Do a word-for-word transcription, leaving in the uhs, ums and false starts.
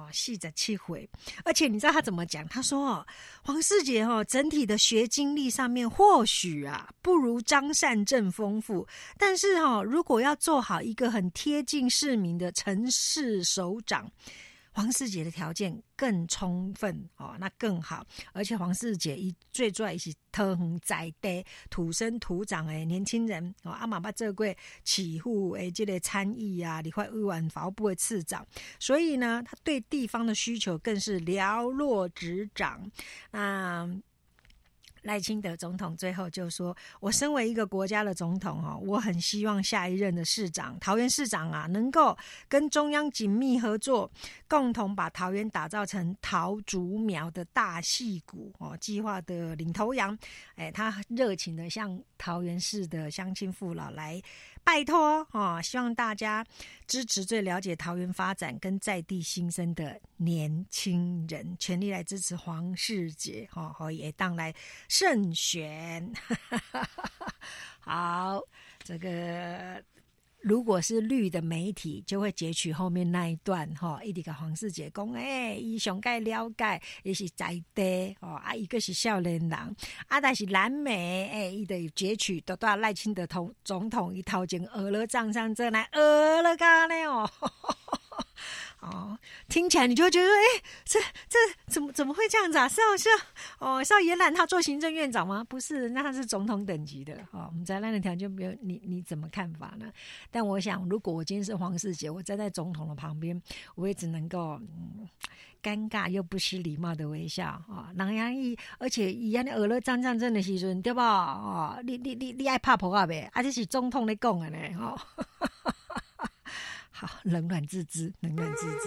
哦，四十七岁，而且你知道他怎么讲？他说哦，黄世杰哦，整体的学经历上面或许啊不如张善政丰富，但是哦，如果要做好一个很贴近市民的城市首长，黄世杰的条件更充分哦，那更好。而且黄世杰一最主要是特横在地土生土长的年轻人哦，阿嘛捌做过起户诶，这个参议啊，立法委员、法务部的次长，所以呢，他对地方的需求更是了若指掌。那赖清德总统最后就说，我身为一个国家的总统哦，我很希望下一任的市长桃园市长啊，能够跟中央紧密合作，共同把桃园打造成桃竹苗的大戏骨哦，计划的领头羊。哎，他热情的向桃园市的乡亲父老来拜托哦，希望大家支持最了解桃园发展跟在地新生的年轻人，全力来支持黄世杰哦，可以当来胜选。好，这个如果是绿的媒体，就会截取后面那一段哈，一直跟黄世杰讲，哎，伊上该了解，伊是在地哦，啊，一个是少年人，啊，但是蓝媒，哎，伊得截取都到赖清德总总统一头前俄了账上这来俄了干呢哦。哦，听起来你就会觉得，哎、欸，这这怎么怎么会这样子啊？是要是要哦，是要延揽他做行政院长吗？不是，那他是总统等级的哦。我们在那的条件没有你，你怎么看法呢？但我想，如果我今天是黄世杰，我站在总统的旁边，我也只能够嗯，尴尬又不失礼貌的微笑啊。人家伊，而且伊安尼俄勒战战争的时阵，对吧？哦，你你你你爱拍婆啊呗？啊，这是总统在讲的呢，哦。好，冷暖自知，冷暖自知。